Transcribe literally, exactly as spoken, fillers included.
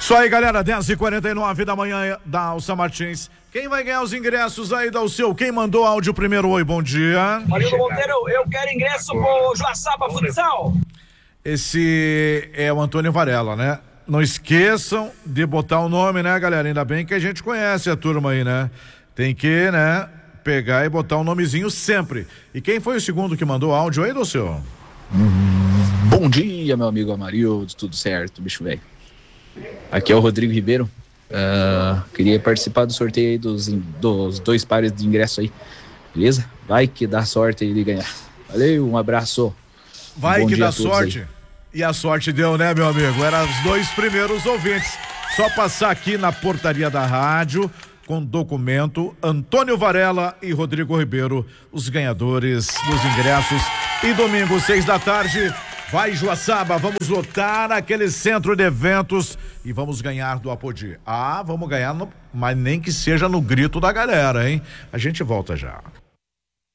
Isso aí, galera, dez e quarenta e nove da manhã da Alça Martins. Quem vai ganhar os ingressos aí, Dalceu? Quem mandou áudio primeiro? Oi, bom dia. Marildo Monteiro, eu quero ingresso pro Joaçaba Futsal. Esse é o Antônio Varela, né? Não esqueçam de botar o nome, né, galera? Ainda bem que a gente conhece a turma aí, né? Tem que, né, pegar e botar um nomezinho sempre. E quem foi o segundo que mandou áudio aí, Dalceu? Hum, bom dia, meu amigo Amarildo, tudo certo, bicho velho. Aqui é o Rodrigo Ribeiro. Uh, queria participar do sorteio aí dos, dos dois pares de ingresso aí, beleza? Vai que dá sorte aí de ganhar. Valeu, um abraço. Vai um que dá sorte. Aí. E a sorte deu, né, meu amigo? Eram os dois primeiros ouvintes. Só passar aqui na portaria da rádio com documento, Antônio Varela e Rodrigo Ribeiro, os ganhadores dos ingressos. E domingo, seis da tarde, vai Joaçaba, vamos lotar aquele centro de eventos e vamos ganhar do Apodi. Ah, vamos ganhar, no, mas nem que seja no grito da galera, hein? A gente volta já.